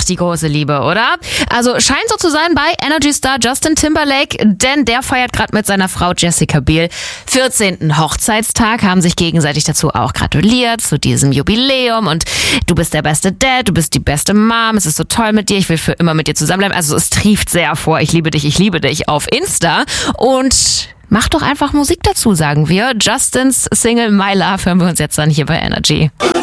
die große Liebe, oder? Also scheint so zu sein bei Energy-Star Justin Timberlake, denn der feiert gerade mit seiner Frau Jessica Biel 14. Hochzeitstag, haben sich gegenseitig dazu auch gratuliert zu diesem Jubiläum und du bist der beste Dad, du bist die beste Mom, es ist so toll mit dir, ich will für immer mit dir zusammenbleiben. Also es trieft sehr vor, ich liebe dich auf Insta und mach doch einfach Musik dazu, sagen wir. Justins Single My Love hören wir uns jetzt dann hier bei Energy.